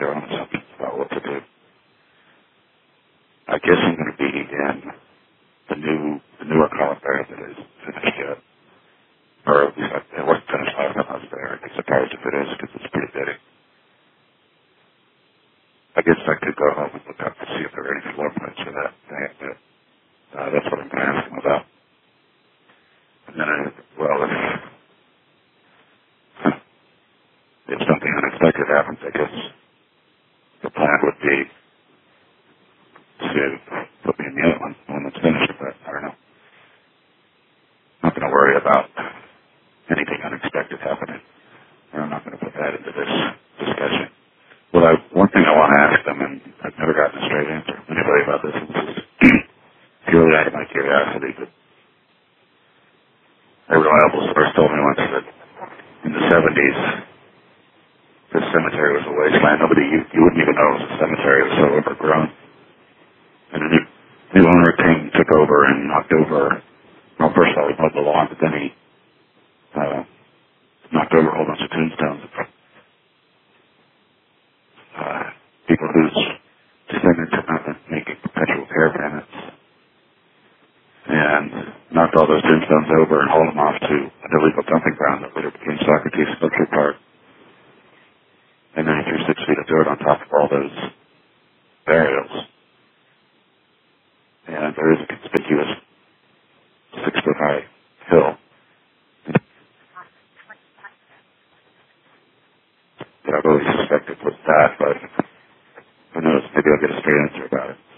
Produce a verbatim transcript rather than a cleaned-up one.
their own assumptions about what to do. I guess I'm going to be in the new, the newer Columbarium that is finished yet. Or at least it wasn't finished last time I was there. I'd be surprised if it is because it's pretty big. I guess I could go home and look up to see if there are any floor plans for that thing, but uh, that's what I'm going to ask him about. And then, I, well, if, if something unexpected happens, I guess the plan would be to put me in the other one when it's finished, but I don't know. I'm not going to worry about anything unexpected happening. I'm not going to put that into this discussion. Well, I, one thing I want to ask them, and I've never gotten a straight answer from anybody about this, and this is purely out of my curiosity, but a reliable source told me once that in the seventies, this cemetery was a wasteland. Nobody, you, you wouldn't even know it was a cemetery. It was so overgrown. And a new, new owner came, took over in October. Well, first of all, he mowed the lawn, but then he uh, knocked over a whole bunch of tombstones. Uh, people whose descendants have not been making perpetual care payments, and knocked all those tombstones over and hauled them off to an illegal dumping ground that later became Socrates Sculpture Park. And then he threw six feet of dirt on top of all those burials. And there is a conspicuous six-foot-high hill that I've always suspected was that, but who knows, maybe I'll get a straight answer about it.